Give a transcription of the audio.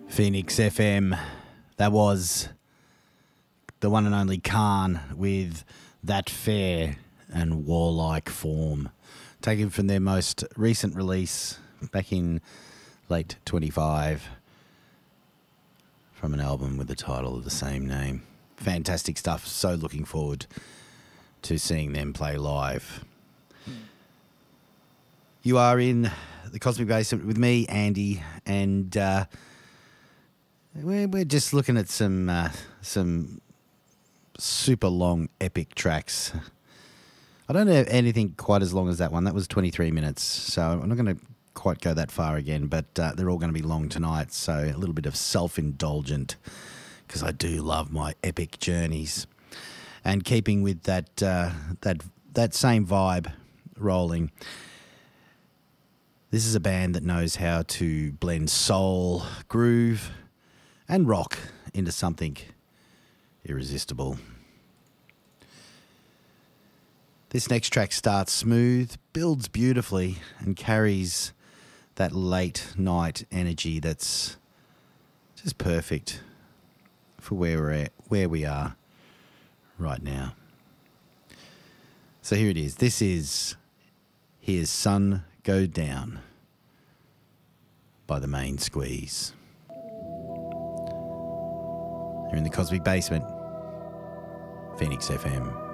Phoenix FM. That was the one and only Khan with That Fair and Warlike Form, taken from their most recent release back in late 25 from an album with the title of the same name. Fantastic stuff. So looking forward to seeing them play live. You are in the Cosmic Basement with me, Andy, and we're just looking at some super long epic tracks. I don't have anything quite as long as that one. That was 23 minutes, so I'm not going to quite go that far again, but they're all going to be long tonight, so a little bit of self-indulgent, because I do love my epic journeys. And keeping with that same vibe rolling, this is a band that knows how to blend soul, groove, and rock into something irresistible. This next track starts smooth, builds beautifully, and carries that late night energy that's just perfect for where we are right now. So here it is. This is Here's Sun Go Down by The Main Squeeze. You're in the Cosmic Basement, Phoenix FM.